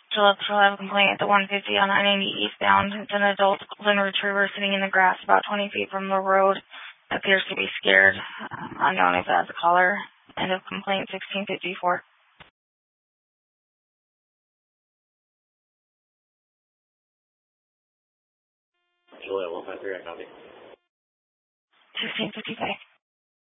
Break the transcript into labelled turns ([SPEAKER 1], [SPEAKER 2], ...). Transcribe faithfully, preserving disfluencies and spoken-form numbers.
[SPEAKER 1] Gillette shall have a complaint at the one fifty on I ninety eastbound. It's an adult golden retriever sitting in the grass about twenty feet from the road. Appears to be scared. Um, unknown if that's a caller. End of complaint sixteen fifty-four.
[SPEAKER 2] Gillette one five three, I copy.
[SPEAKER 1] sixteen fifty-five.